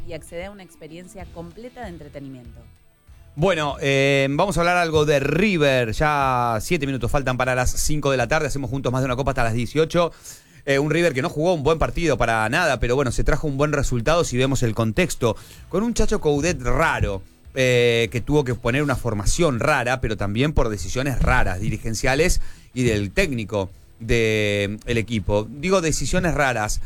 y accede a una experiencia completa de entretenimiento. Bueno, vamos a hablar algo de River. Ya 7 minutos faltan para las 5 de la tarde. Hacemos juntos más de una copa hasta las 18. Un River que no jugó un buen partido para nada, pero bueno, se trajo un buen resultado si vemos el contexto. Con un Chacho Coudet raro, que tuvo que poner una formación rara, pero también por decisiones raras, dirigenciales y del técnico del equipo. Digo decisiones raras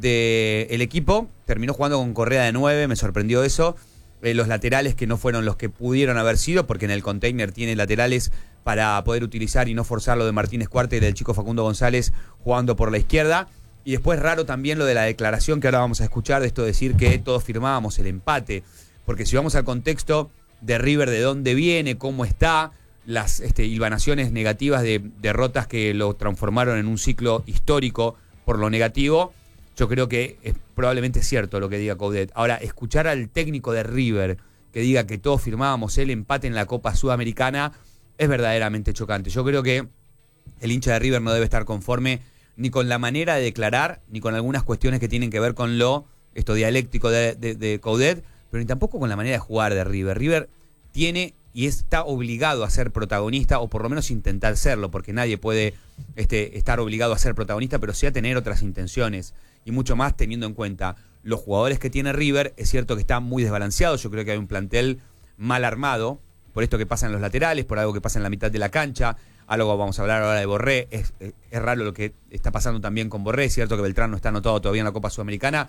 del equipo. Terminó jugando con Correa de 9, me sorprendió eso. Los laterales que no fueron los que pudieron haber sido, porque en el container tiene laterales para poder utilizar y no forzarlo de Martínez Cuarta y del chico Facundo González jugando por la izquierda. Y después raro también lo de la declaración que ahora vamos a escuchar, de esto de decir que todos firmábamos el empate, porque si vamos al contexto de River, de dónde viene, cómo está, las hilvanaciones negativas de derrotas que lo transformaron en un ciclo histórico por lo negativo, yo creo que es probablemente cierto lo que diga Coudet. Ahora, escuchar al técnico de River que diga que todos firmábamos el empate en la Copa Sudamericana es verdaderamente chocante. Yo creo que el hincha de River no debe estar conforme ni con la manera de declarar, ni con algunas cuestiones que tienen que ver con esto dialéctico de Coudet, pero ni tampoco con la manera de jugar de River. River tiene y está obligado a ser protagonista, o por lo menos intentar serlo, porque nadie puede estar obligado a ser protagonista, pero sí a tener otras intenciones. Y mucho más teniendo en cuenta los jugadores que tiene River. Es cierto que está muy desbalanceado. Yo creo que hay un plantel mal armado por esto que pasa en los laterales, por algo que pasa en la mitad de la cancha. Algo vamos a hablar ahora de Borré. Es raro lo que está pasando también con Borré. Es cierto que Beltrán no está anotado todavía en la Copa Sudamericana,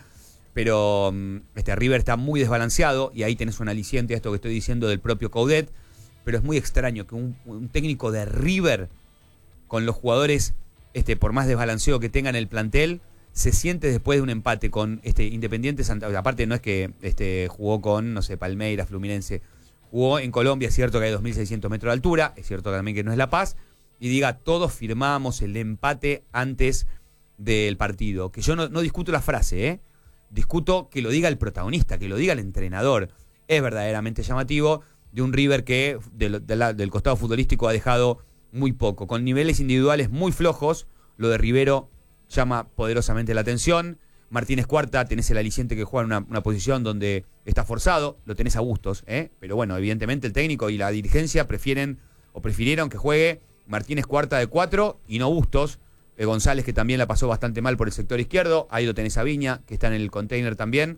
pero River está muy desbalanceado, y ahí tenés un aliciente a esto que estoy diciendo del propio Coudet. Pero es muy extraño que un técnico de River, con los jugadores, por más desbalanceo que tengan el plantel, se siente después de un empate con Independiente Santa Fe. Aparte no es que jugó con, no sé, Palmeiras, Fluminense. Jugó en Colombia, es cierto que hay 2.600 metros de altura, es cierto también que no es La Paz, y diga, todos firmábamos el empate antes del partido. Que yo no discuto la frase, discuto que lo diga el protagonista, que lo diga el entrenador. Es verdaderamente llamativo de un River que del costado futbolístico ha dejado muy poco, con niveles individuales muy flojos. Lo de Rivero llama poderosamente la atención. Martínez Cuarta, tenés el aliciente que juega en una posición donde está forzado, lo tenés a Bustos, pero bueno, evidentemente el técnico y la dirigencia prefirieron que juegue Martínez Cuarta de 4 y no Bustos. González, que también la pasó bastante mal por el sector izquierdo. Ahí lo tenés a Viña, que está en el container también,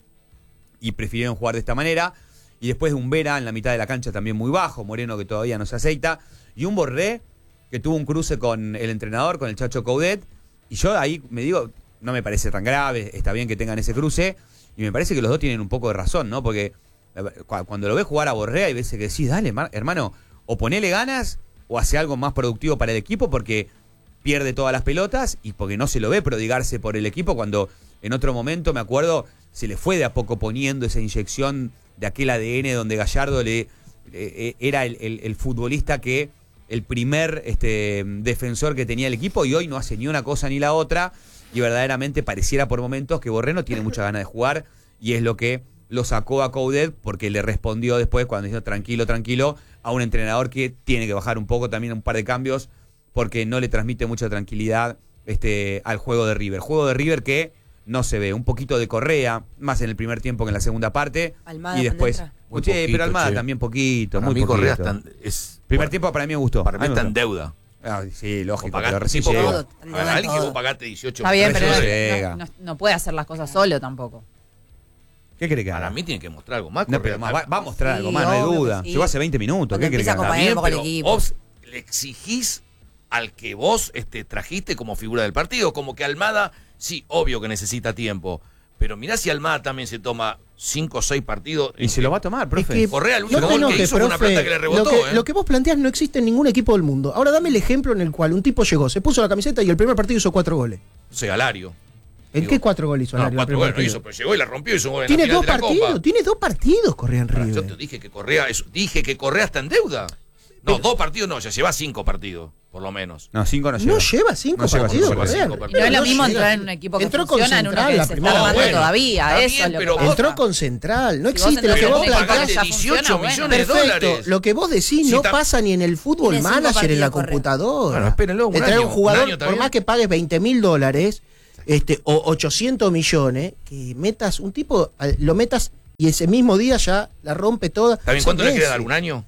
y prefirieron jugar de esta manera. Y después de un Vera en la mitad de la cancha también muy bajo, Moreno que todavía no se aceita, y un Borré que tuvo un cruce con el entrenador, con el Chacho Coudet. Y yo ahí me digo, no me parece tan grave, está bien que tengan ese cruce, y me parece que los dos tienen un poco de razón, ¿no? Porque cuando lo ves jugar a Borré, hay veces que decís, dale, hermano, o ponele ganas, o hace algo más productivo para el equipo, porque pierde todas las pelotas, y porque no se lo ve prodigarse por el equipo, cuando en otro momento, me acuerdo, se le fue de a poco poniendo esa inyección de aquel ADN donde Gallardo era el futbolista que el primer defensor que tenía el equipo, y hoy no hace ni una cosa ni la otra, y verdaderamente pareciera por momentos que Borré no tiene mucha ganas de jugar, y es lo que lo sacó a Coudet, porque le respondió después cuando dijo tranquilo, a un entrenador que tiene que bajar un poco también un par de cambios, porque no le transmite mucha tranquilidad al juego de River. Juego de River que no se ve. Un poquito de Correa, más en el primer tiempo que en la segunda parte. Almada, y después. Pero Almada también poquito, muy poquito. Correa primer tiempo para mí me gustó. Para mí está en deuda. Sí, lógico, pero recién llegó. Alguien que vos pagaste 18 Está bien, Recién pero llega. no puede hacer las cosas solo tampoco. ¿Qué cree que haga? Para mí tiene que mostrar algo más. No, pero va a mostrar Sí, algo más, no hay obvio duda. que sí. Llegó hace 20 minutos. Cuando ¿Qué cree que empieza a haga? acompañar un poco al Pero equipo. vos le exigís al que vos trajiste como figura del partido, como que Almada, sí, obvio que necesita tiempo, pero mirá si Almada también se toma 5 o 6 partidos. Y se lo va a tomar, profe. Es que Correa, el único no te gol que enojes, hizo fue una profe. pelota que le rebotó. Lo que vos planteás no existe en ningún equipo del mundo. Ahora dame el ejemplo en el cual un tipo llegó, se puso la camiseta y el primer partido hizo 4 goles. O sea, Alario. ¿En qué 4 goles hizo No, Alario? 4 goles no hizo, pero llegó y la rompió y hizo un gol en Tiene la final 2 de la partidos, Copa. tiene 2 partidos Correa en River. Yo te dije que Correa está en deuda. No, 2 partidos no, ya lleva 5 partidos, por lo menos. No, 5 no lleva. No lleva 5 No lleva partidos, cinco Correa. partidos. Y no es lo No mismo llega. entrar en un equipo que Entró con funciona en uno Central que la se está primera armando vez. todavía. Está Eso bien, es lo pero que vos- pasa. Entró con Central, no Si vos existe lo entras que en vos un equipo planteás. que ya 18 funciona, millones bueno. de Perfecto, dólares. lo que vos decís Sí, no tam- pasa ni en el fútbol Tiene 5 manager en la partidos, Correa. computadora. Bueno, espérenlo, un Te trae año. un jugador, Un año, ¿está por bien? más que pagues $20.000 o 800 millones, que metas un tipo, lo metas Y ese mismo día ya la rompe toda. ¿Está bien? ¿Cuánto le quiere dar? ¿Un año?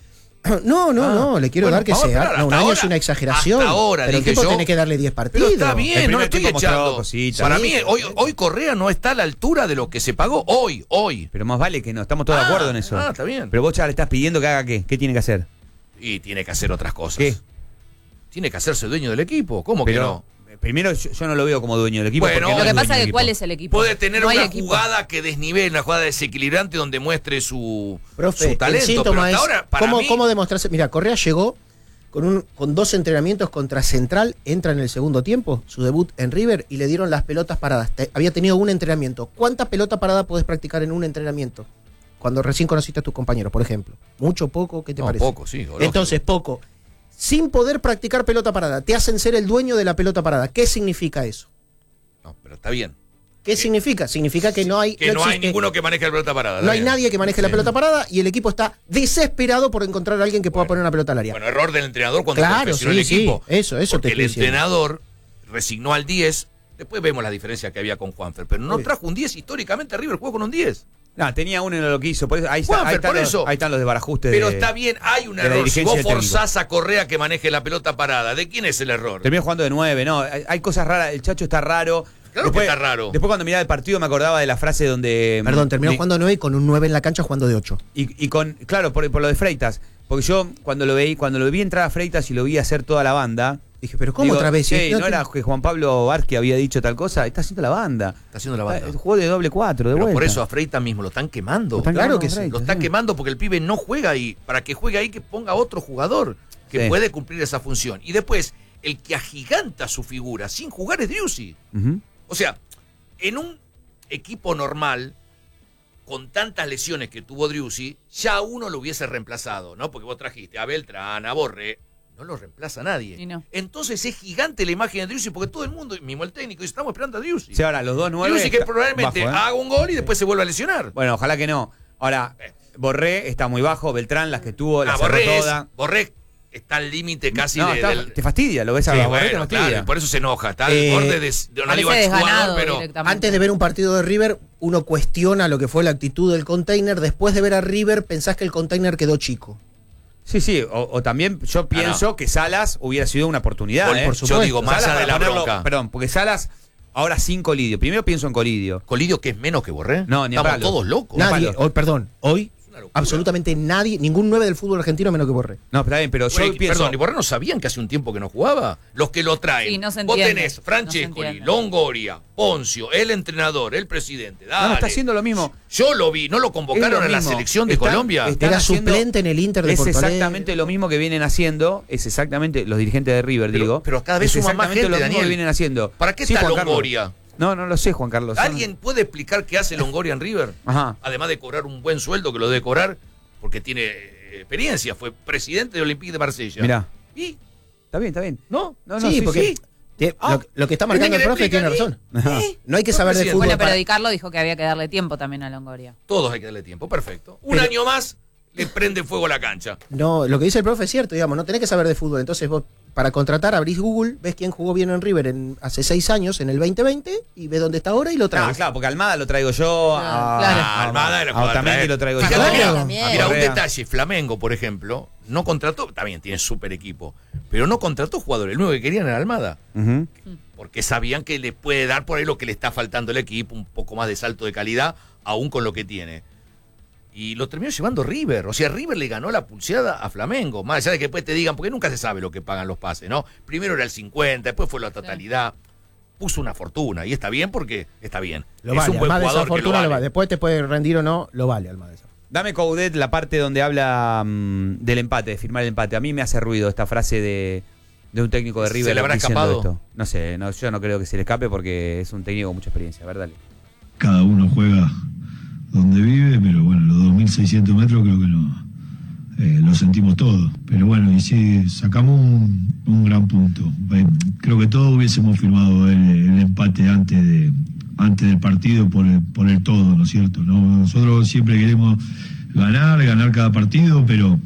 No, le quiero Bueno, dar que vamos a sea. esperar, No, un hasta año ahora. es una exageración. Hasta ahora, pero el dije tipo yo. tiene que darle 10 partidos. Pero está bien, El no le primer estoy tiempo mostró echando. cositas. Para Sí, mí, hoy Correa no está a la altura de lo que se pagó hoy. Pero más vale que no, estamos todos de acuerdo en eso. Está bien. Pero vos ya le estás pidiendo que haga ¿qué tiene que hacer? Y tiene que hacer otras cosas. ¿Qué? Tiene que hacerse dueño del equipo. ¿Cómo que Pero no? primero yo no lo veo como dueño del equipo. Bueno, porque no Lo que es dueño pasa es del que equipo. ¿cuál es el equipo? Puede tener No hay una equipo. jugada que desnivele, una jugada desequilibrante donde muestre su Profe, talento. el síntoma pero hasta es ahora, para mí, cómo demostrarse. Mira, Correa llegó con 2 entrenamientos contra Central, entra en el segundo tiempo, su debut en River, y le dieron las pelotas paradas. Había tenido un entrenamiento. ¿Cuánta pelota parada podés practicar en un entrenamiento? Cuando recién conociste a tus compañeros, por ejemplo. ¿Mucho, poco? ¿Qué te no, parece? poco, sí. lógico. Entonces, poco. Sin poder practicar pelota parada, te hacen ser el dueño de la pelota parada. ¿Qué significa eso? No, pero está bien. ¿Qué significa? Significa que no hay... Que no hay existe- ninguno que maneje la pelota parada. No hay está bien. nadie que maneje la Sí. pelota parada y el equipo está desesperado por encontrar a alguien que pueda Bueno. poner una pelota al área. Bueno, error del entrenador cuando Claro, confeccionó sí, el equipo. sí, eso te Porque el estoy diciendo. entrenador resignó al 10. Después vemos la diferencia que había con Juanfer. Pero no Sí. trajo un 10. Históricamente River jugó con un 10. No, tenía uno y no lo quiso. Por eso, ahí Juanfer, por eso. están los desbarajustes. Pero está bien, hay un de la error. Si dirigencia vos del técnico. forzás a Correa que maneje la pelota parada, ¿de quién es el error? Terminó jugando de 9, no. Hay cosas raras. El Chacho está raro. Claro que está raro. Después cuando miraba el partido me acordaba de la frase donde... Perdón, terminó de- jugando 9 con un 9 en la cancha jugando de 8. Y con, claro, por lo de Freitas. Porque yo cuando lo vi entrar a Freitas y lo vi hacer toda la banda... Dije, pero ¿cómo digo, otra vez? "Che, No ¿no te- era que Juan Pablo Vázquez había dicho tal cosa? Está haciendo la banda. Está haciendo la banda. Jugó de doble 4, de Pero vuelta. por eso a Freitas mismo lo están quemando. Lo están Claro quemando que con sí. Freitas, Lo está sí. quemando porque el pibe no juega ahí. Para que juegue ahí, que ponga otro jugador que Sí. puede cumplir esa función. Y después, el que agiganta su figura sin jugar es Driussi. Ujú. O sea, en un equipo normal, con tantas lesiones que tuvo Driussi, ya uno lo hubiese reemplazado, ¿no? Porque vos trajiste a Beltrán, a Borré, no lo reemplaza nadie. Y no. Entonces es gigante la imagen de Driussi porque todo el mundo, mismo el técnico, dice, estamos esperando a Driussi. Sí, ahora los 2-9... Driussi que probablemente bajo, ¿eh? haga un gol y después se vuelva a lesionar. Bueno, ojalá que no. Ahora, Borré está muy bajo, Beltrán, las que tuvo, las cerró Borré, toda. Borré está al límite casi No, del... te fastidia, lo ves a Sí, Borré, te bueno, fastidia. claro, por eso se enoja. Está al Eh, borde de no digo Parece exjugador, desganado pero... directamente. Antes de ver un partido de River, uno cuestiona lo que fue la actitud del container. Después de ver a River, pensás que el container quedó chico. Sí, o también yo pienso que Salas hubiera sido una oportunidad. Por Yo supuesto. digo, más Salas allá de para la ponerlo- bronca. Perdón, porque Salas ahora sin Colidio. Primero pienso en Colidio. Colidio, que es menos que Borré. No, ni a Estamos palo. todos locos. Nadie, palo. hoy, perdón, hoy Es una locura. absolutamente nadie, ningún 9 del fútbol argentino menos que Borré. No, pero está bien, pero Bueno, yo pienso... Perdón, ¿y Borré no sabían que hace un tiempo que no jugaba? Los que lo traen. Sí, no se Vos entiende. tenés No Francescoli, se entiende. Longoria, Poncio, el entrenador, el presidente. Dale. No, está haciendo lo mismo. Yo lo vi, ¿no lo convocaron Es lo en la mismo. selección de Están- Colombia? están Era haciendo- suplente en el Inter de Es Porto Alegre. exactamente lo mismo que vienen haciendo, es exactamente los dirigentes de River, Pero- digo. pero cada vez es suma más exactamente gente, lo mismo Daniel. que vienen haciendo. ¿Para qué Sí, está Juan Carlos. Longoria? No lo sé, Juan Carlos. Son- ¿Alguien puede explicar qué hace Longoria en River? Ajá. Además de cobrar un buen sueldo, que lo debe cobrar, porque tiene experiencia. Fue presidente de Olympique de Marsella. Mirá. ¿Y? Está bien. ¿No? No, sí, porque sí. lo que está marcando el que le profe tiene explica razón. Ajá. No hay que No, saber de presidente. fútbol. Bueno, pero para- Di Carlo dijo que había que darle tiempo también a Longoria. Todos hay que darle tiempo, perfecto. Un Pero- año más le prende fuego a la cancha. No, lo que dice el profe es cierto, digamos, no tenés que saber de fútbol. Entonces vos, para contratar, abrís Google, ves quién jugó bien en River hace 6 años, en el 2020, y ves dónde está ahora y lo Ah, traes. claro, porque Almada lo traigo yo. Claro. Almada era a jugador Otamendi traer. lo traigo Fíjate, yo. Claro. También. Mira, un Correa. detalle, Flamengo, por ejemplo, no contrató, también tiene súper equipo, pero no contrató jugadores, el único que querían era Almada, Ujú. porque sabían que le puede dar por ahí lo que le está faltando al equipo, un poco más de salto de calidad, aún con lo que tiene. Y lo terminó llevando River, o sea, River le ganó la pulseada a Flamengo, más allá de que después te digan, porque nunca se sabe lo que pagan los pases, ¿no? Primero era el 50, después fue la totalidad. Puso una fortuna, y está bien porque está bien. Lo es vale, un buen Almada esa jugador que lo fortuna lo vale. vale. Después te puede rendir o no, lo vale Almada esa. Dame, Coudet, la parte donde habla del empate, de firmar el empate. A mí me hace ruido esta frase de un técnico de River ¿Se le habrá diciendo escapado? esto. No sé, yo no creo que se le escape porque es un técnico con mucha experiencia. A ver, dale. Cada uno juega donde vive, pero bueno, los 2.600 metros creo que lo sentimos todos. Pero bueno, y sí, sacamos un gran punto. Creo que todos hubiésemos firmado el empate antes del partido por el todo, ¿no es cierto? ¿No? Nosotros siempre queremos ganar cada partido, pero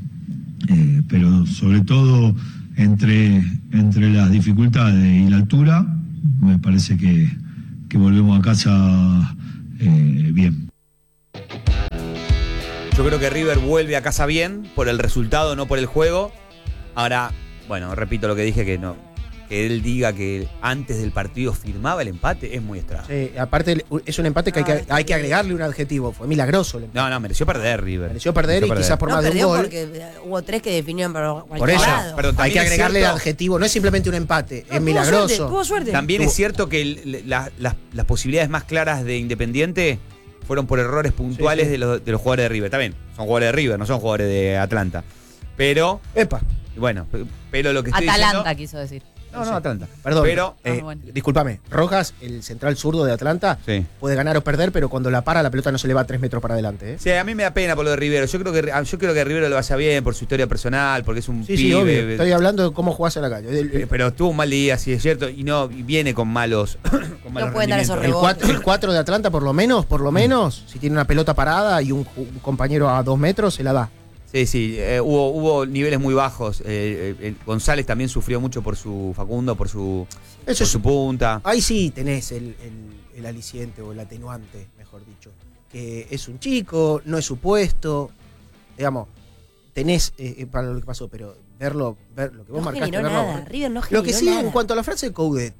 sobre todo entre las dificultades y la altura, me parece que volvemos a casa bien. Yo creo que River vuelve a casa bien, por el resultado, no por el juego. Ahora, bueno, repito lo que dije, que no, que él diga que antes del partido firmaba el empate es muy extraño. Sí, aparte es un empate que hay que agregarle un adjetivo. Fue milagroso el empate. No, mereció perder River. Mereció perder y quizás por No más de un perdió gol. porque hubo 3 que definieron para cualquier Por eso, lado. pero hay también que es agregarle el cierto- adjetivo. No es simplemente un empate, es Tuvo milagroso. Tuvo suerte. También es cierto que las posibilidades más claras de Independiente fueron por errores puntuales Sí, sí. de los jugadores de River. También son jugadores de River, no son jugadores de Atlanta. Pero, Epa, bueno, pero lo que estoy Atalanta diciendo... quiso decir. No, Atlanta. perdón. Pero, bueno. Discúlpame, Rojas, el central zurdo de Atlanta, sí. puede ganar o perder, pero cuando la para, la pelota no se le va 3 metros para adelante. Sí, a mí me da pena por lo de Rivero. Yo creo que Rivero le vaya bien por su historia personal, porque es un Sí, pibe. sí, obvio. Estoy hablando de cómo jugás en la calle. Pero tuvo un mal día, sí es cierto, y viene con malos, con malos pueden dar esos rendimientos. rebotes. El 4 de Atlanta, por lo menos, si tiene una pelota parada y un compañero a 2 metros, se la da. Sí, hubo niveles muy bajos. González también sufrió mucho por su Facundo, por su punta. Ahí sí tenés el aliciente o el atenuante, mejor dicho. Que es un chico, no es su puesto. Digamos, tenés para lo que pasó, pero ver lo que vos No marcaste. generó verlo- nada. River no generó Lo que sí, nada. en cuanto a la frase de Coudet,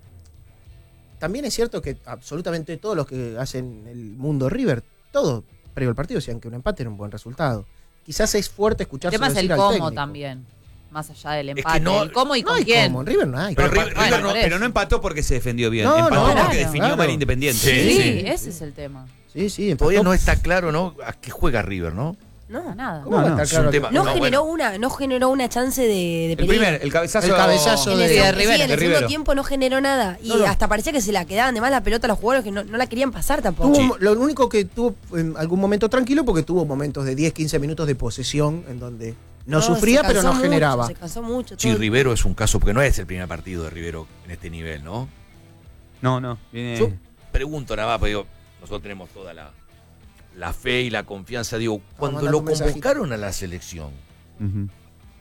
también es cierto que absolutamente todos los que hacen el mundo River, todos previo al partido decían que un empate era un buen resultado. Quizás es fuerte El escucharse tema es el decir al cómo técnico. también. Más allá del que empate. no- el cómo y No con hay quién. cómo, en River no hay. Pero cómo. River no, por eso. pero no empató porque se defendió bien. No, empató no, porque claro, definió mal Independiente. Sí, Sí. ese es el tema. Sí, Todavía empató. no está claro, ¿no? A qué juega River, ¿no? No, nada. ¿Cómo va a estar es claro un que- tema- No, No, generó bueno. no generó una chance de El peligro. el cabezazo. El cabezazo En de- el, de sí, Rivero. en el de segundo Rivero. tiempo no generó nada. Y No. hasta parecía que se la quedaban de más la pelota a los jugadores que no la querían pasar tampoco. Lo único que tuvo en algún momento tranquilo, porque tuvo momentos de 10-15 minutos de posesión en donde no sufría, se pero no cansó mucho, generaba. Se cansó mucho. Sí, todo. Rivero es un caso, porque no es el primer partido de Rivero en este nivel, ¿no? No. Viene... Yo pregunto nada más, porque digo, nosotros tenemos toda la fe y la confianza. Digo, cuando mandando lo un mensajito. convocaron a la selección, Ujú.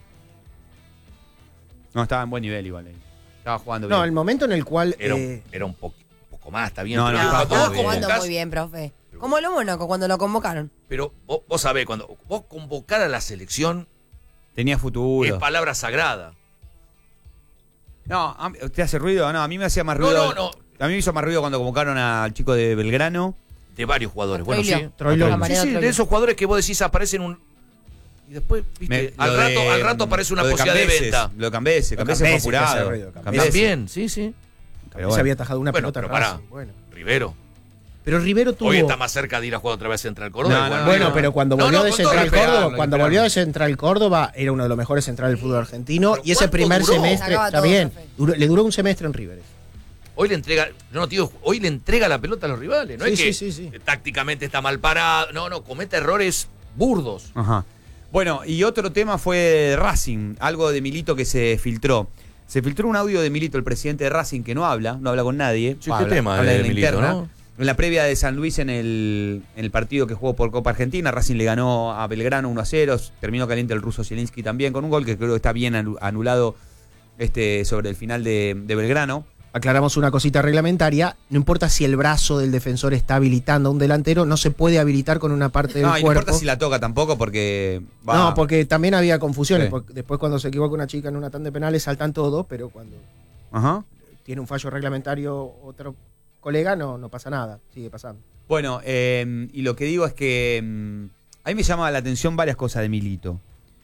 No, estaba en buen nivel igual. Estaba jugando bien. No, el momento en el cual. era un poco más, está bien. No, pero no, cuando Estaba vos bien. jugando convocás- muy bien, profe. Como lo Mónaco cuando lo convocaron. Pero vos sabés, cuando vos convocar a la selección Tenía es futuro. palabra sagrada. No, ¿te hace ruido? No, a mí me hacía más ruido. No. A mí me hizo más ruido cuando convocaron al chico de Belgrano. De varios jugadores. A Bueno, sí. Troilo. Troilo. A Sí, Mariano sí, de Troilo. esos jugadores que vos decís aparecen y después, viste, al rato aparece una lo de posibilidad de Cambeses, venta. Lo de Cambeses fue Cambeses, que apurado. hace ruido, Cambeses. También, sí. Pero se bueno. había atajado una Bueno, pelota pero en pará. Racing, bueno. Rivero. Pero Rivero tuvo. Hoy está más cerca de ir a jugar otra vez a Central Córdoba. No, igual. no, Bueno, pero cuando No, volvió no, de con todo Central respeto, Córdoba, lo cuando esperamos. volvió de Central Córdoba, era uno de los mejores centrales del fútbol argentino. Pero Y ese ¿cuánto primer duró? semestre, Sacaba está todo, bien, profe. le duró un semestre en River. Hoy le entrega, yo no te digo, hoy le entrega la pelota a los rivales. No Sí, es que sí. tácticamente está mal parado. No, comete errores burdos. Ajá. Bueno, y otro tema fue Racing, algo de Milito que se filtró. Se filtró un audio de Milito, el presidente de Racing, que no habla con nadie. Sí, Habla- ¿qué tema habla de en la Milito, interna. no? En la previa de San Luis en el partido que jugó por Copa Argentina, Racing le ganó a Belgrano 1-0, terminó caliente el ruso Zielinski también con un gol que creo que está bien anulado sobre el final de Belgrano. Aclaramos una cosita reglamentaria. No importa si el brazo del defensor está habilitando a un delantero, no se puede habilitar con una parte del No, y no cuerpo. importa si la toca tampoco porque va... No, porque también había confusiones. Sí. Porque después cuando se equivoca una chica en una tanda de penales saltan todos, pero cuando Ajá. tiene un fallo reglamentario otro colega no pasa nada, sigue pasando. Bueno, y lo que digo es que a mí me llama la atención varias cosas de Milito.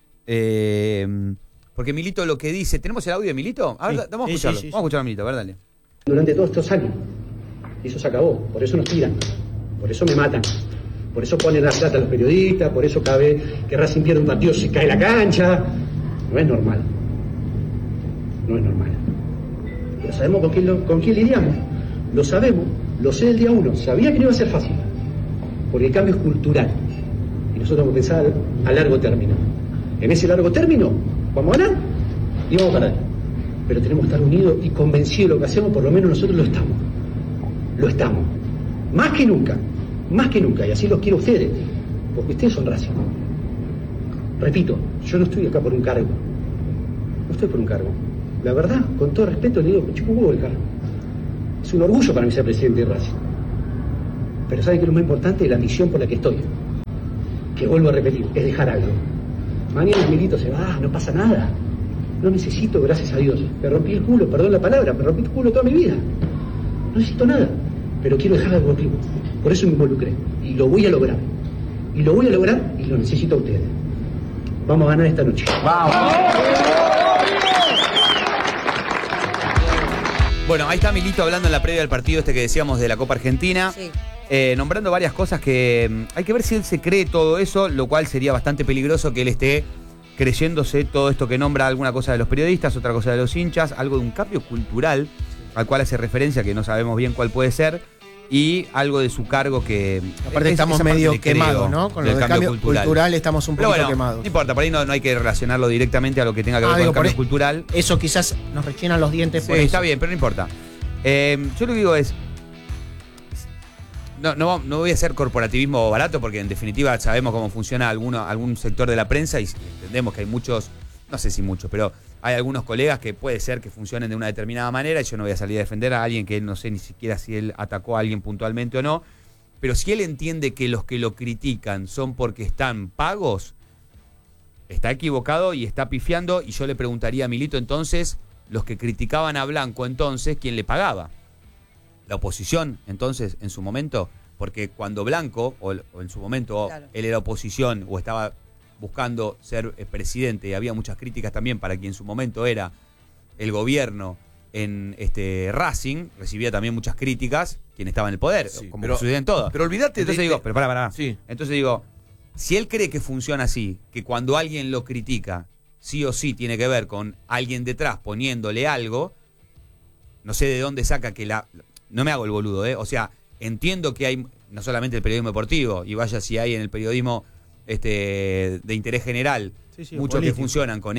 Porque Milito lo que dice... ¿Tenemos el audio de Milito? A ver, Sí. vamos a Sí, escucharlo. sí, sí, Vamos a escuchar a Milito, a ver, dale. Durante todos estos años. Y eso se acabó. Por eso nos tiran. Por eso me matan. Por eso ponen la plata a los periodistas. Por eso cada vez que Racing pierde un partido se cae la cancha. No es normal. No es normal. Pero sabemos con quién lidiamos. Lo sabemos. Lo sé el día uno. Sabía que no iba a ser fácil. Porque el cambio es cultural. Y nosotros vamos a pensar a largo término. En ese largo término vamos a ganar y vamos a perder. Pero tenemos que estar unidos y convencidos de lo que hacemos, por lo menos nosotros lo estamos. Lo estamos. Más que nunca. Más que nunca. Y así los quiero a ustedes. Porque ustedes son Racing. Repito, yo no estoy acá por un cargo. No estoy por un cargo. La verdad, con todo respeto, le digo, me chupo un huevo el cargo. Es un orgullo para mí ser presidente de Racing. Pero ¿saben qué es lo más importante? La misión por la que estoy. que vuelvo a repetir, es dejar algo. Mañana Milito se va, no pasa nada. No necesito, gracias a Dios. Me rompí el culo, perdón la palabra, me rompí el culo toda mi vida. No necesito nada, pero quiero dejar algo al club. Por eso me involucré. Y lo voy a lograr. Y lo voy a lograr y lo necesito a ustedes. Vamos a ganar esta noche. Bueno, ahí está Milito hablando en la previa del partido que decíamos de la Copa Argentina. Sí. Nombrando varias cosas que hay que ver si él se cree todo eso, lo cual sería bastante peligroso que él esté creyéndose todo esto que nombra, alguna cosa de los periodistas, otra cosa de los hinchas, algo de un cambio cultural al cual hace referencia, que no sabemos bien cuál puede ser, y algo de su cargo que... Aparte estamos medio quemados, ¿no? Con lo del cambio cultural estamos un poquito quemados. No importa, por ahí no hay que relacionarlo directamente a lo que tenga que ver con el cambio cultural. Eso quizás nos rechinan los dientes por eso. Está bien, pero no importa. Yo lo que digo es... No voy a hacer corporativismo barato porque en definitiva sabemos cómo funciona algún sector de la prensa y entendemos que hay muchos, no sé si muchos, pero hay algunos colegas que puede ser que funcionen de una determinada manera y yo no voy a salir a defender a alguien que no sé ni siquiera si él atacó a alguien puntualmente o no, pero si él entiende que los que lo critican son porque están pagos, está equivocado y está pifiando, y yo le preguntaría a Milito entonces, los que criticaban a Blanco entonces, ¿quién le pagaba? La oposición, entonces, en su momento, porque cuando Blanco, o en su momento, claro, él era oposición o estaba buscando ser presidente, y había muchas críticas también para quien en su momento era el gobierno en Racing, recibía también muchas críticas quien estaba en el poder, sí, como sucede en todo. Pero olvídate entonces digo, pero pará. Sí. Entonces digo, si él cree que funciona así, que cuando alguien lo critica, sí o sí tiene que ver con alguien detrás poniéndole algo, no sé de dónde saca que no me hago el boludo, O sea, entiendo que hay no solamente el periodismo deportivo, y vaya si hay en el periodismo de interés general, sí, muchos político, que funcionan con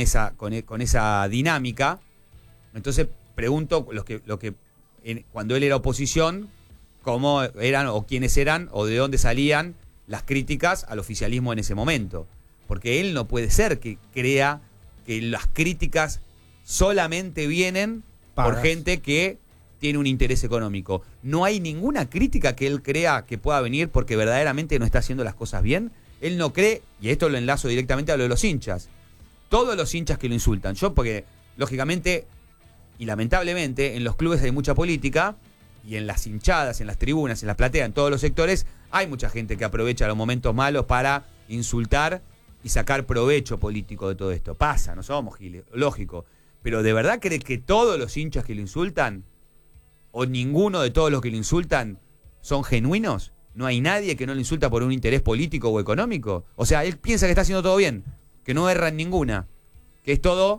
esa dinámica. Entonces pregunto cuando él era oposición, cómo eran o quiénes eran o de dónde salían las críticas al oficialismo en ese momento. Porque él no puede ser que crea que las críticas solamente vienen por gente que tiene un interés económico. No hay ninguna crítica que él crea que pueda venir porque verdaderamente no está haciendo las cosas bien. Él no cree, y esto lo enlazo directamente a lo de los hinchas. Todos los hinchas que lo insultan. Porque lógicamente y lamentablemente en los clubes hay mucha política, y en las hinchadas, en las tribunas, en la platea, en todos los sectores, hay mucha gente que aprovecha los momentos malos para insultar y sacar provecho político de todo esto. Pasa, no somos giles, lógico. Pero ¿de verdad cree que todos los hinchas que lo insultan, o ninguno de todos los que lo insultan, son genuinos? ¿No hay nadie que no lo insulta por un interés político o económico? O sea, él piensa que está haciendo todo bien, que no erra en ninguna, que es todo,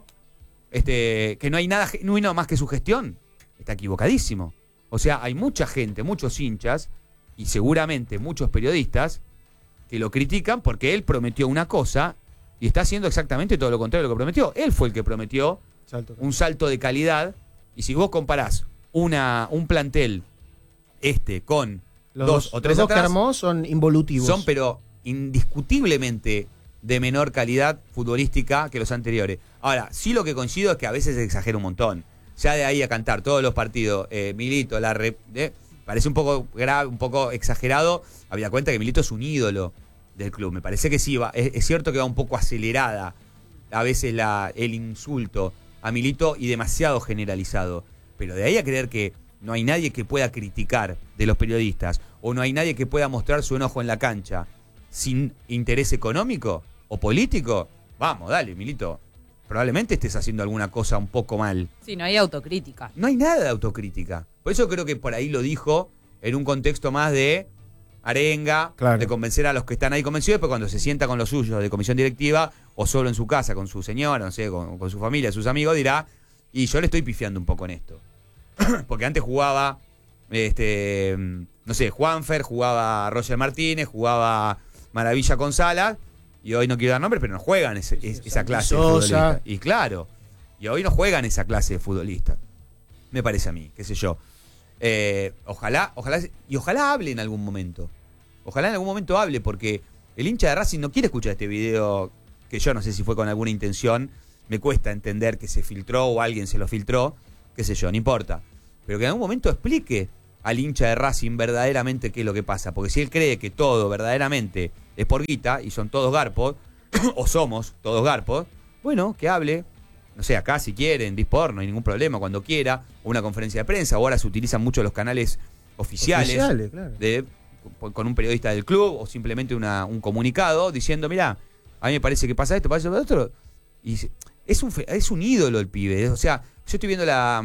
que no hay nada genuino más que su gestión. Está equivocadísimo. O sea, hay mucha gente, muchos hinchas, y seguramente muchos periodistas, que lo critican porque él prometió una cosa y está haciendo exactamente todo lo contrario de lo que prometió. Él fue el que prometió un salto de calidad, y si vos comparás un plantel con dos o tres los dos atrás, que armó son involutivos. Son, pero indiscutiblemente de menor calidad futbolística que los anteriores. Ahora, sí lo que coincido es que a veces se exagera un montón. Ya de ahí a cantar todos los partidos, Milito, parece un poco grave, un poco exagerado. Había cuenta que Milito es un ídolo del club. Me parece que sí, es cierto que va un poco acelerada a veces el insulto a Milito y demasiado generalizado. Pero de ahí a creer que no hay nadie que pueda criticar de los periodistas, o no hay nadie que pueda mostrar su enojo en la cancha sin interés económico o político, vamos, dale, Milito. Probablemente estés haciendo alguna cosa un poco mal. Sí, no hay autocrítica. No hay nada de autocrítica. Por eso creo que por ahí lo dijo en un contexto más de arenga, claro, de convencer a los que están ahí convencidos, pero cuando se sienta con los suyos de comisión directiva, o solo en su casa, con su señora, no sé, con su familia, sus amigos, dirá, y yo le estoy pifiando un poco en esto. Porque antes jugaba, no sé, Juanfer, jugaba Roger Martínez, jugaba Maravilla con Salas, y hoy no quiero dar nombres, pero no juegan esa clase de futbolistas. Y claro, y hoy no juegan esa clase de futbolistas. Me parece a mí, qué sé yo. Ojalá hable en algún momento. Ojalá en algún momento hable, porque el hincha de Racing no quiere escuchar este video, que yo no sé si fue con alguna intención. Me cuesta entender que se filtró o alguien se lo filtró, qué sé yo, no importa. Pero que en algún momento explique al hincha de Racing verdaderamente qué es lo que pasa. Porque si él cree que todo verdaderamente es por guita y son todos garpos, o somos todos garpos, bueno, que hable, no sé, acá si quiere, en Disport, no hay ningún problema, cuando quiera, o una conferencia de prensa, o ahora se utilizan mucho los canales oficiales claro. Con un periodista del club, o simplemente un comunicado diciendo, mirá, a mí me parece que pasa esto, pasa lo otro, y es un ídolo el pibe. O sea, yo estoy viendo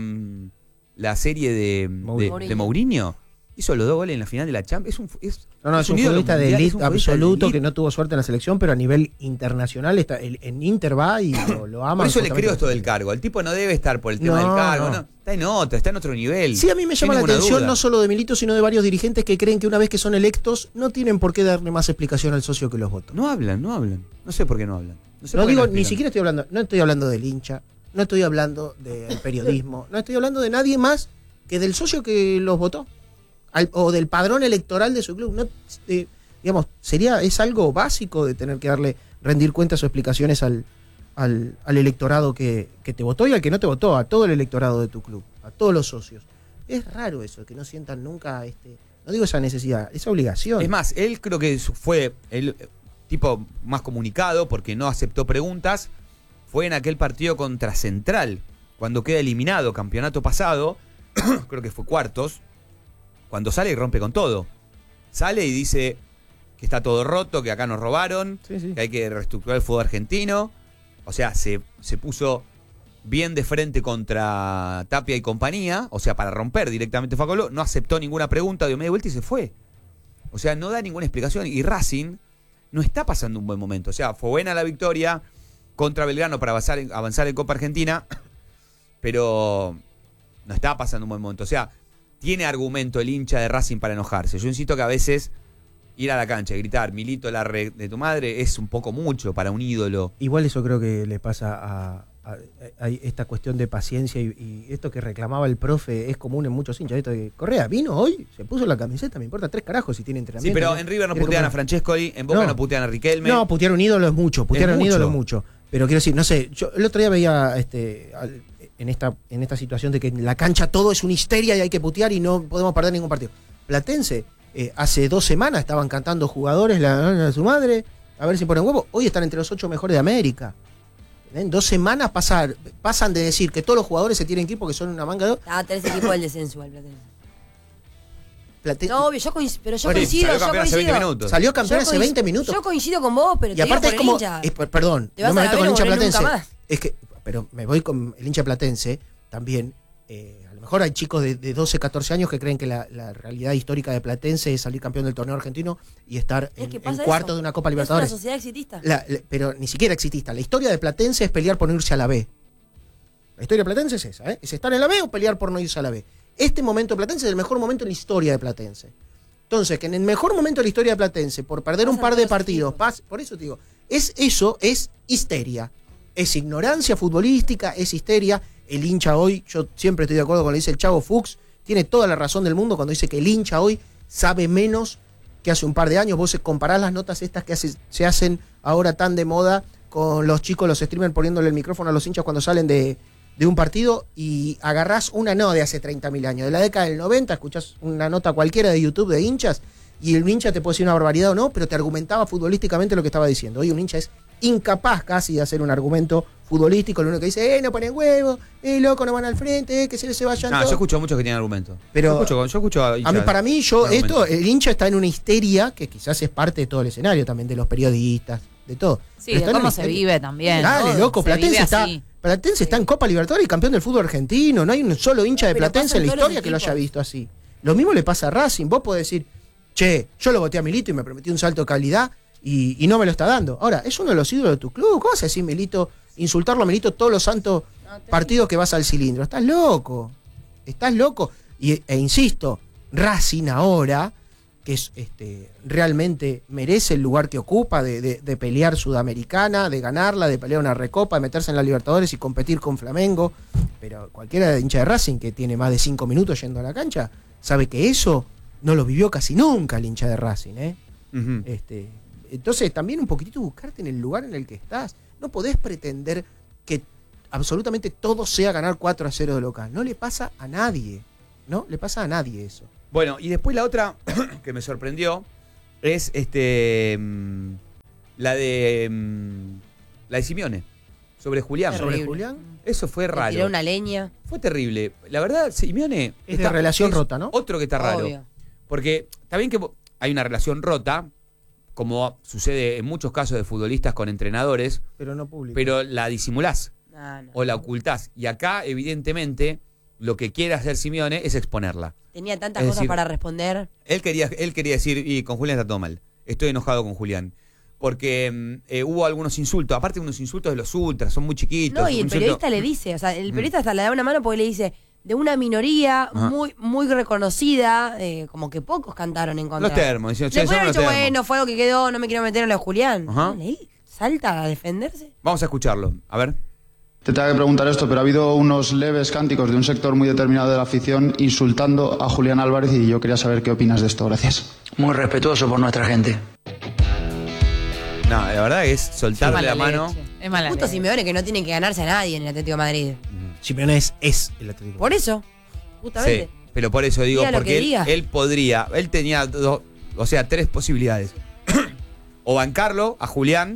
la serie de Mourinho. Hizo los 2 goles en la final de la Champions. Es un futbolista de elite absoluto que no tuvo suerte en la selección, pero a nivel internacional en Inter va y lo ama. Por eso le creo esto del cargo. El tipo no debe estar por el tema del cargo. No. Está en otro nivel. Sí, a mí me llama la atención no solo de Milito, sino de varios dirigentes que creen que una vez que son electos no tienen por qué darle más explicación al socio que los votó. No hablan. No sé por qué no hablan. No digo, ni siquiera no estoy hablando del hincha, no estoy hablando del periodismo, no estoy hablando de nadie más que del socio que los votó. O del padrón electoral de su club. No, digamos, es algo básico de tener que rendir cuentas o explicaciones al electorado que te votó y al que no te votó, a todo el electorado de tu club, a todos los socios. Es raro eso, que no sientan nunca, no digo esa necesidad, esa obligación. Es más, él creo que fue el tipo más comunicado porque no aceptó preguntas. Fue en aquel partido contra Central, cuando queda eliminado, campeonato pasado, creo que fue cuartos. Cuando sale y rompe con todo. Sale y dice que está todo roto, que acá nos robaron, que hay que reestructurar el fútbol argentino. O sea, se puso bien de frente contra Tapia y compañía, o sea, para romper directamente Facoló. No aceptó ninguna pregunta, dio media vuelta y se fue. O sea, no da ninguna explicación. Y Racing no está pasando un buen momento. O sea, fue buena la victoria contra Belgrano para avanzar en Copa Argentina, pero no está pasando un buen momento. O sea, tiene argumento el hincha de Racing para enojarse. Yo insisto que a veces ir a la cancha y gritar Milito la re de tu madre es un poco mucho para un ídolo. Igual eso creo que le pasa a esta cuestión de paciencia y esto que reclamaba el profe es común en muchos hinchas. Esto de Correa vino hoy, se puso la camiseta, me importa 3 carajos si tiene entrenamiento. Sí, pero en River no putean a Francescoli, en Boca no putean a Riquelme. No, putear un ídolo es mucho, Pero quiero decir, no sé, yo el otro día veía en esta situación de que en la cancha todo es una histeria y hay que putear y no podemos perder ningún partido. Platense, hace 2 semanas estaban cantando jugadores la su madre, a ver si ponen huevo. Hoy están entre los 8 mejores de América. En 2 semanas pasan de decir que todos los jugadores se tienen que ir porque son una manga de... 3 equipos del descenso al Platense. No, obvio, pero yo coincido. Salió campeón hace 20 minutos. Yo coincido con vos, pero y aparte te es digo como... por el hincha. Perdón, no me meto con el hincha platense. Es que, pero me voy con el hincha platense también. A lo mejor hay chicos de 12, 14 años que creen que la realidad histórica de Platense es salir campeón del torneo argentino y estar en cuartos de una Copa Libertadores. Es una sociedad exitista. Pero ni siquiera exitista. La historia de Platense es pelear por no irse a la B. La historia de Platense es esa, es estar en la B o pelear por no irse a la B. Este momento de Platense es el mejor momento en la historia de Platense. Entonces, que en el mejor momento de la historia de Platense, por perder un par de partidos, por eso te digo, es histeria. Es ignorancia futbolística, es histeria. El hincha hoy, yo siempre estoy de acuerdo con lo que dice el Chavo Fuchs, tiene toda la razón del mundo cuando dice que el hincha hoy sabe menos que hace un par de años. Vos comparás las notas estas que se hacen ahora tan de moda con los chicos, los streamers poniéndole el micrófono a los hinchas cuando salen de un partido y agarrás una no de hace 30.000 años, de la década del 90, escuchás una nota cualquiera de YouTube de hinchas y el hincha te puede decir una barbaridad o no, pero te argumentaba futbolísticamente lo que estaba diciendo. Hoy un hincha es incapaz casi de hacer un argumento futbolístico, lo único que dice, no ponen huevo, loco, no van al frente, que se vayan todos. Yo escucho a muchos que tienen argumentos. Pero yo escucho a hinchas, para mí, el hincha está en una histeria que quizás es parte de todo el escenario también, de los periodistas, de todo. Sí, de cómo se vive también. Dale, loco, Platense está en Copa Libertadores y campeón del fútbol argentino. No hay un solo hincha de Platense en la historia que lo haya visto así. Lo mismo le pasa a Racing. Vos podés decir, che, yo lo voté a Milito y me prometí un salto de calidad y no me lo está dando. Ahora, es uno de los ídolos de tu club. ¿Cómo vas a decir Milito, insultarlo a Milito todos los santos partidos que vas al cilindro? Estás loco. E insisto, Racing ahora, que es realmente merece el lugar que ocupa de pelear Sudamericana, de ganarla, de pelear una Recopa, de meterse en la Libertadores y competir con Flamengo. Pero cualquiera de hincha de Racing que tiene más de 5 minutos yendo a la cancha sabe que eso no lo vivió casi nunca el hincha de Racing, Uh-huh. Entonces también un poquitito buscarte en el lugar en el que estás. No podés pretender que absolutamente todo sea ganar 4-0 de local. No le pasa a nadie. No le pasa a nadie eso. Bueno, y después la otra que me sorprendió es la de Simeone, sobre Julián. Terrible. ¿Sobre Julián? Eso fue Le raro. tiró una leña. Fue terrible. La verdad, Simeone Es de relación rota, ¿no? Otro que está raro. Obvio. Porque está bien que hay una relación rota, como sucede en muchos casos de futbolistas con entrenadores, Pero no público. pero la disimulás No, no. o la ocultás. Y acá, evidentemente, lo que quiere hacer Simeone es exponerla. Tenía tantas Es cosas decir, para responder. Él quería decir, y con Julián está todo mal. Estoy enojado con Julián. Porque hubo algunos insultos, aparte unos insultos de los ultras, son muy chiquitos. No, y el un insulto- periodista le dice, o sea, el periodista hasta le da una mano porque le dice, de una minoría Ajá. muy reconocida, como que pocos cantaron en contra. Los termos, diciendo, Le "Che, puede son haber los dicho, termos". bueno, fue algo que quedó, no me quiero meter en lo de Julián. Ajá. No, él salta a defenderse. Vamos a escucharlo, a ver. Te tengo que preguntar esto, pero ha habido unos leves cánticos de un sector muy determinado de la afición insultando a Julián Álvarez y yo quería saber qué opinas de esto. Gracias. Muy respetuoso por nuestra gente. No, la verdad es soltarle Mala la mano. leche. Es mala Justo leche. Simeone que no tiene que ganarse a nadie en el Atlético de Madrid. Simeone es el Atlético. Por eso, justamente. Sí, pero por eso digo, Diga lo porque que diga. él tenía tres posibilidades. O bancarlo a Julián,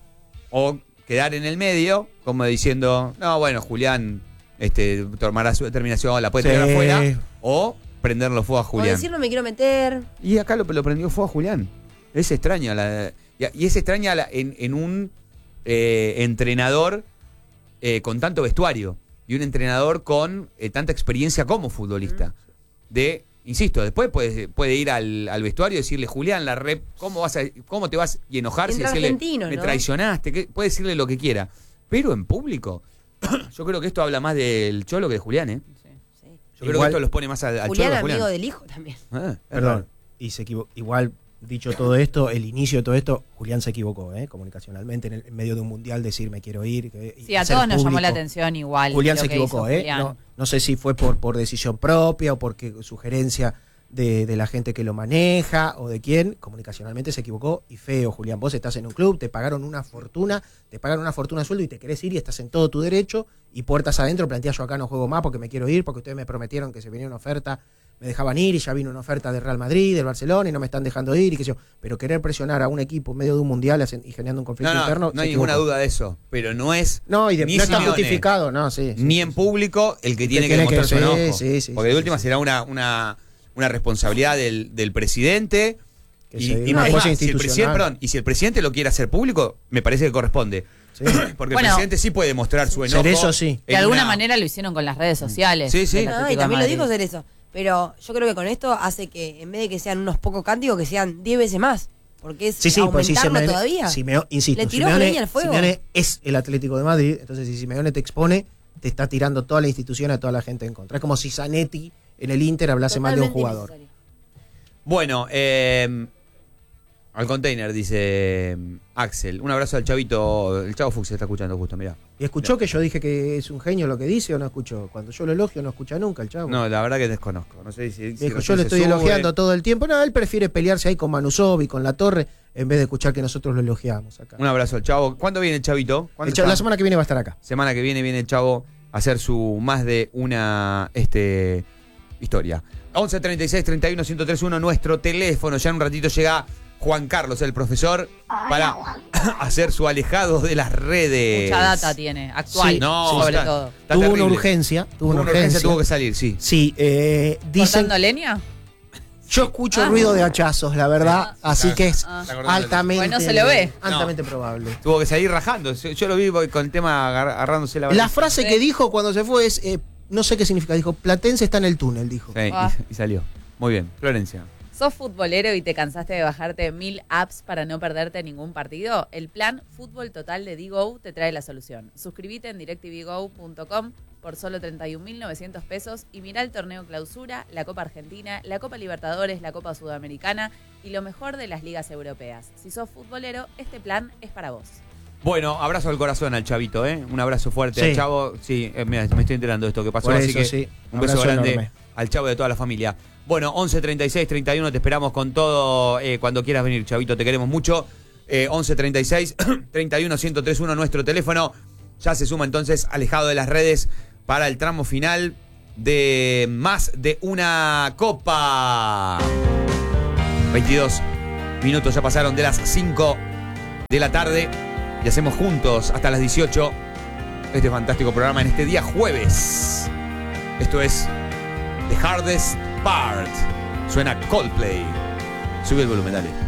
o quedar en el medio, como diciendo, no, bueno, Julián tomará su determinación, la puede tirar Sí. afuera, o prenderlo fuego a O Julián. decir no me quiero meter. Y acá lo prendió fuego a Julián. Es extraño. Y es extraña en un entrenador con tanto vestuario y un entrenador con tanta experiencia como futbolista. Insisto, después puede ir al vestuario y decirle, Julián, ¿cómo te vas y enojarse y Entra decirle, argentino, me ¿no? traicionaste? Puede decirle lo que quiera. Pero en público, yo creo que esto habla más del Cholo que de Julián, ¿eh? Sí. Yo creo que Igual- esto los pone más al Cholo Julián, que a Julián. amigo del hijo también. Es raro. Perdón. Y se equivocó. Igual, dicho todo esto, el inicio de todo esto, Julián se equivocó, comunicacionalmente, en medio de un mundial, decir me quiero ir. Sí, a todos nos llamó la atención igual. Julián lo se que equivocó, hizo Julián. No sé si fue por decisión propia o porque sugerencia de la gente que lo maneja o de quién. Comunicacionalmente se equivocó y feo, Julián. Vos estás en un club, te pagaron una fortuna de sueldo y te querés ir y estás en todo tu derecho y puertas adentro planteás yo acá no juego más porque me quiero ir, porque ustedes me prometieron que se venía una oferta, me dejaban ir y ya vino una oferta del Real Madrid, del Barcelona y no me están dejando ir y qué sé yo. Pero querer presionar a un equipo en medio de un mundial y generando un conflicto interno. No hay se ninguna equivocó. duda de eso. Pero no es No, y ni no está Simeone, justificado, no, sí. ni en público el que tiene que tiene que- demostrar su sí, enojo. sí, Porque de sí, última sí. será una responsabilidad del presidente. Que Y, se dé y una más, cosa si el presidente, institucional. y si el presidente lo quiere hacer público, me parece que corresponde. Sí. Porque Bueno, el presidente sí puede mostrar su enojo. Cerezo sí. De en alguna una- manera lo hicieron con las redes sociales. Sí, sí. del No, Atlético y de también lo Madrid. dijo hacer eso. Pero yo creo que con esto hace que en vez de que sean unos pocos cánticos, que sean 10 veces más. Porque es Sí, pues si aumentarlo Simeone, todavía. insisto, Le tiró leña al fuego. Simeone es el Atlético de Madrid, entonces si Simeone te expone, te está tirando toda la institución a toda la gente en contra. Es como si Zanetti en el Inter hablase mal de un Totalmente jugador. innecesario. Bueno, al container, dice Axel. Un abrazo al chavito. El chavo Fuchs se está escuchando justo, mirá. ¿Y escuchó que yo dije que es un genio lo que dice o no escuchó? Cuando yo lo elogio no escucha nunca el chavo. No, la verdad que desconozco. No sé si Dijo, recién yo le se estoy sube. elogiando todo el tiempo. No, él prefiere pelearse ahí con Manusov y con La Torre en vez de escuchar que nosotros lo elogiamos acá. Un abrazo al chavo. ¿Cuándo viene el chavito? ¿Cuándo La está? semana que viene va a estar acá. Semana que viene el chavo a hacer su más de una historia. 11 36 31 1031 nuestro teléfono. Ya en un ratito llega Juan Carlos, el profesor, para hacer su alejado de las redes. Mucha data tiene, actual, Sí, No, sobre está- todo. está Tuvo terrible. una urgencia. Tuvo una urgencia, tuvo que salir, sí. Sí, dicen. ¿Cortando leña? Yo escucho ruido de hachazos, la verdad, así que es Ah. altamente, Bueno, se lo ve. altamente probable. Tuvo que salir rajando. Yo lo vi con el tema agarrándose la La barriga. frase Sí. que dijo cuando se fue es, no sé qué significa, dijo, Platense está en el túnel, dijo. Sí, Ah. y salió. Muy bien, Florencia. ¿Sos futbolero y te cansaste de bajarte 1000 apps para no perderte ningún partido? El plan Fútbol Total de Digo te trae la solución. Suscríbete en directvgo.com por solo 31.900 pesos y mirá el torneo Clausura, la Copa Argentina, la Copa Libertadores, la Copa Sudamericana y lo mejor de las ligas europeas. Si sos futbolero, este plan es para vos. Bueno, abrazo al corazón al chavito, ¿eh? Un abrazo fuerte Sí. al chavo. Sí, mira, me estoy enterando de esto que pasó, Por así eso, que sí. un beso Abrazo grande enorme. al chavo y de toda la familia. Bueno, 11 36 31, te esperamos con todo cuando quieras venir, chavito, te queremos mucho. 11 36 31 1031 nuestro teléfono. Ya se suma entonces alejado de las redes para el tramo final. de Más de una Copa. 22 minutos ya pasaron de las 5 de la tarde y hacemos juntos hasta las 18 este fantástico programa en este día jueves. Esto es The Hardest Part. Suena Coldplay. Sube el volumen, dale.